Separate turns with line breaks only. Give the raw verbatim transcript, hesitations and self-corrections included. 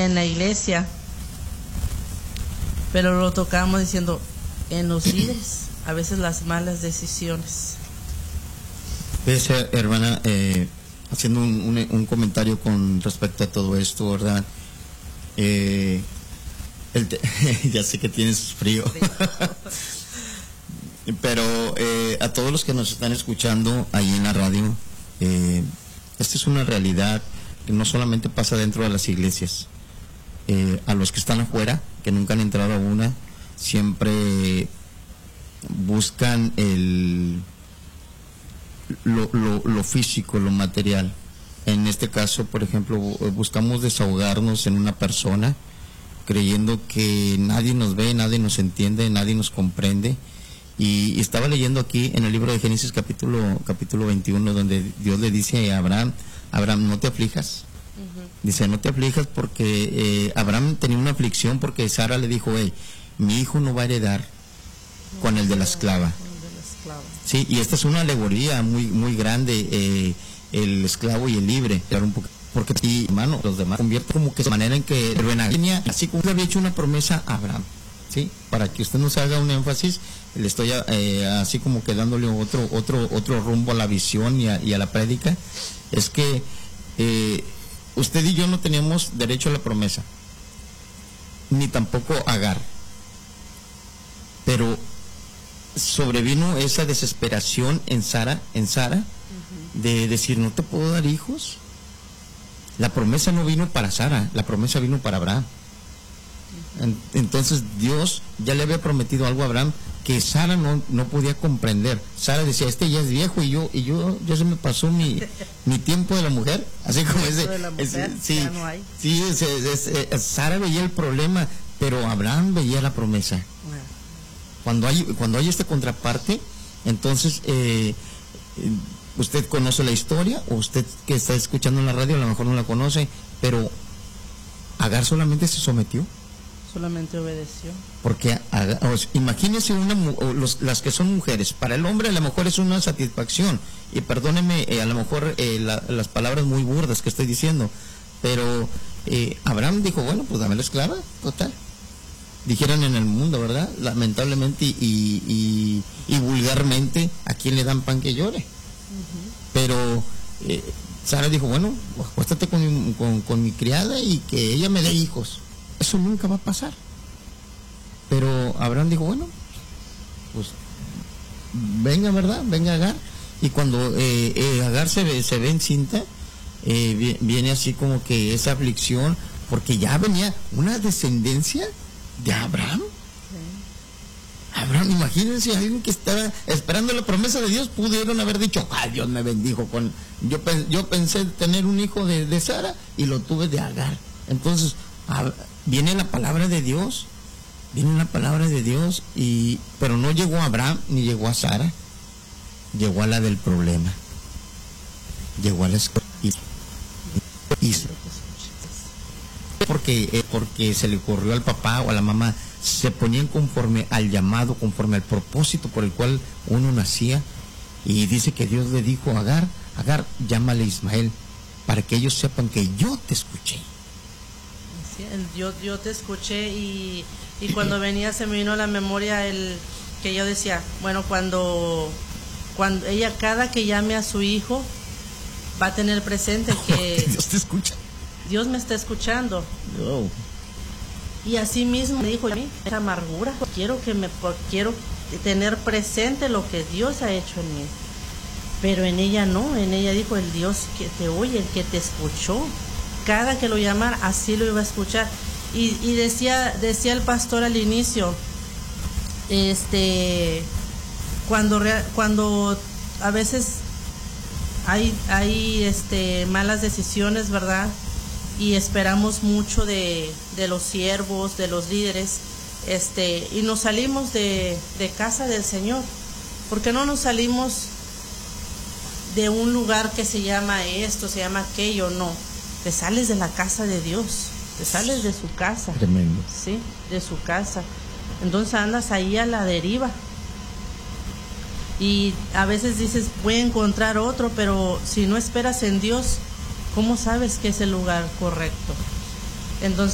en la iglesia, pero lo tocamos diciendo en los líderes, a veces las malas decisiones.
Ves, hermana, eh, haciendo un, un, un comentario con respecto a todo esto, ¿verdad? Eh, el te ya sé que tienes frío, pero eh, a todos los que nos están escuchando ahí en la radio, eh, esta es una realidad que no solamente pasa dentro de las iglesias. Eh, a los que están afuera, que nunca han entrado a una, siempre buscan el lo, lo, lo físico, lo material. En este caso, por ejemplo, buscamos desahogarnos en una persona, creyendo que nadie nos ve, nadie nos entiende, nadie nos comprende. Y, y estaba leyendo aquí en el libro de Génesis capítulo capítulo veintiuno, donde Dios le dice a Abraham: Abraham, no te aflijas. Uh-huh. Dice, no te aflijas, porque eh, Abraham tenía una aflicción porque Sara le dijo: hey, mi hijo no va a heredar no, con el de la esclava. El de la esclava. Sí, y esta es una alegoría muy muy grande, eh, el esclavo y el libre. Claro, un poco, porque sí, hermano, los demás convierte como que de manera en que Benagenia, así como le había hecho una promesa a Abraham, sí, para que usted no se haga un énfasis, le estoy eh, así como que dándole otro otro otro rumbo a la visión y a, y a la prédica. Es que eh, usted y yo no teníamos derecho a la promesa, ni tampoco a Agar, pero sobrevino esa desesperación en Sara, en Sara, uh-huh, de decir, no te puedo dar hijos. La promesa no vino para Sara, la promesa vino para Abraham. Entonces Dios ya le había prometido algo a Abraham que Sara no, no podía comprender. Sara decía, este ya es viejo y yo y yo ya se me pasó mi, mi tiempo de la mujer, así como ese, de la mujer, ese sí, ya no hay. Sí, ese, ese, ese, Sara veía el problema, pero Abraham veía la promesa. Bueno. Cuando hay cuando hay esta contraparte, entonces eh, usted conoce la historia, o usted que está escuchando en la radio a lo mejor no la conoce, pero Agar solamente se sometió.
Solamente obedeció.
Porque o sea, imagínense una, los, las que son mujeres, para el hombre a lo mejor es una satisfacción, y perdóneme eh, a lo mejor eh, la, las palabras muy burdas que estoy diciendo, pero eh, Abraham dijo, bueno, pues dame la esclava, total. Dijeron en el mundo, ¿verdad? Lamentablemente y, y, y vulgarmente, ¿a quién le dan pan que llore? Uh-huh. Pero eh, Sara dijo, bueno, acuéstate con, con, con mi criada y que ella me dé hijos. Eso nunca va a pasar. Pero Abraham dijo, bueno, pues venga, ¿verdad? Venga Agar. Y cuando eh, eh, Agar se ve, se ve encinta, eh, viene así como que esa aflicción, porque ya venía una descendencia de Abraham. Sí. Abraham, imagínense, alguien que estaba esperando la promesa de Dios, pudieron haber dicho, ay, Dios me bendijo con, yo, yo pensé tener un hijo de, de Sara y lo tuve de Agar. Entonces, a, viene la palabra de Dios, viene la palabra de Dios, y pero no llegó a Abraham ni llegó a Sara, llegó a la del problema, llegó a la escuela. Porque, eh, porque se le ocurrió al papá o a la mamá, se ponían conforme al llamado, conforme al propósito por el cual uno nacía, y dice que Dios le dijo a Agar, Agar, llámale Ismael, para que ellos sepan que yo te escuché.
Sí, el, yo, yo te escuché, y, y cuando venía se me vino a la memoria el que yo decía, bueno, cuando, cuando ella, cada que llame a su hijo, va a tener presente que
Dios te escucha.
Dios me está escuchando.
Oh.
Y así mismo me dijo a mí, esa amargura, quiero que me quiero tener presente lo que Dios ha hecho en mí. Pero en ella no, en ella dijo, el Dios que te oye, el que te escuchó. Cada que lo llamara, así lo iba a escuchar. Y, y decía, decía el pastor al inicio, este, cuando cuando a veces hay, hay este malas decisiones, ¿verdad? Y esperamos mucho de, de los siervos, de los líderes, este, y nos salimos de, de casa del Señor. ¿Por qué no nos salimos de un lugar que se llama esto, se llama aquello? No, te sales de la casa de Dios, te sales de su casa.
Tremendo.
Sí, de su casa. Entonces andas ahí a la deriva. Y a veces dices, voy a encontrar otro, pero si no esperas en Dios, ¿cómo sabes que es el lugar correcto? Entonces